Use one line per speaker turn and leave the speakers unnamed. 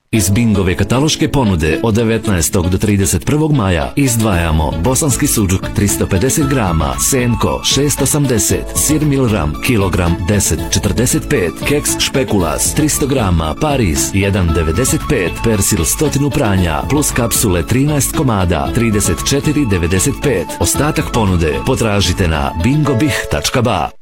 Iz Bingove kataloške ponude od 19. do 31. maja izdvajamo bosanski suđuk 350 grama, senko 680, sir Milram kilogram 10,45, keks špekulas 300 grama, Paris 1,95, persil 100 pranja plus kapsule 13 komada 34,95. Ostatak ponude potražite na bingobih.ba.